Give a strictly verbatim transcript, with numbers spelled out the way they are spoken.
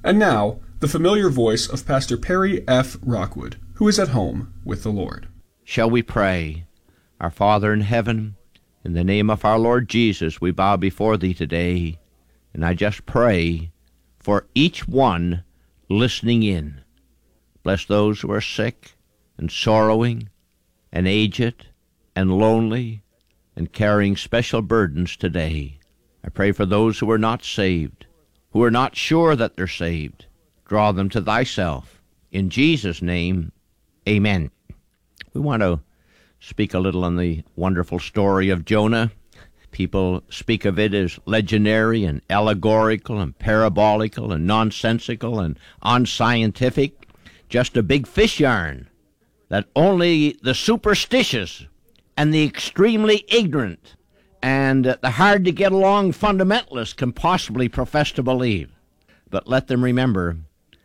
And now, the familiar voice of Pastor Perry F. Rockwood, who is at home with the Lord. Shall we pray? Our Father in heaven, in the name of our Lord Jesus, we bow before Thee today, and I just pray for each one listening in. Bless those who are sick and sorrowing and aged and lonely and carrying special burdens today. I pray for those who are not saved, who are not sure that they're saved. Draw them to Thyself. In Jesus' name, amen. We want to speak a little on the wonderful story of Jonah. People speak of it as legendary and allegorical and parabolical and nonsensical and unscientific, just a big fish yarn that only the superstitious and the extremely ignorant and the hard-to-get-along fundamentalists can possibly profess to believe. But let them remember